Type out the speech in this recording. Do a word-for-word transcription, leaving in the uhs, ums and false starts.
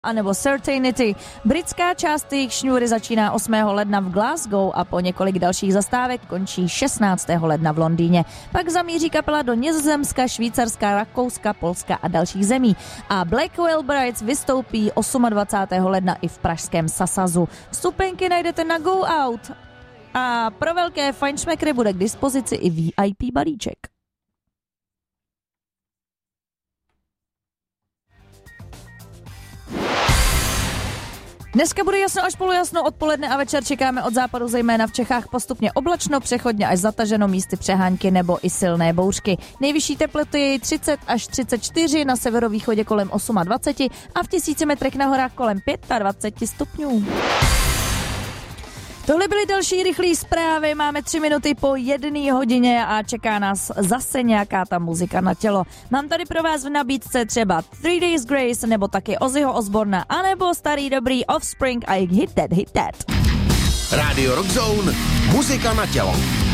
anebo Certainty. Britská část jejich šňůry začíná osmého ledna v Glasgow a po několik dalších zastávek končí šestnáctého ledna v Londýně. Pak zamíří kapela do Nizozemska, Švýcarska, Rakouska, Polska a dalších zemí. A Blackwell Brides vystoupí dvacátého osmého ledna i v pražském Sasazu. Vstupenky najdete na Go Out. A pro velké fajnšmekry bude k dispozici i V I P balíček. Dneska bude jasno až polojasno, odpoledne a večer čekáme od západu zejména v Čechách postupně oblačno, přechodně až zataženo, místy přehánky nebo i silné bouřky. Nejvyšší teploty je třicet až třicet čtyři, na severovýchodě kolem dvacet osm a v tisíci metrech na horách kolem dvacet pět stupňů. Tohle byly další rychlé zprávy, máme tři minuty po jedné hodině a čeká nás zase nějaká ta muzika na tělo. Mám tady pro vás v nabídce třeba Three Days Grace nebo taky Ozzyho Osborna, anebo starý dobrý Offspring a Hit That, Hit That. Rádio Rock Zone, muzika na tělo.